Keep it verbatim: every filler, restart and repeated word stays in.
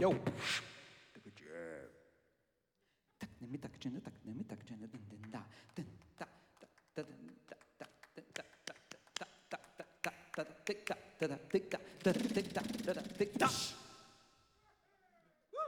Yo. Tak nemi tak džene, tak nemi tak džene, den den da, den da, da den da, da den da, da da da da da da da da da da da da da da da da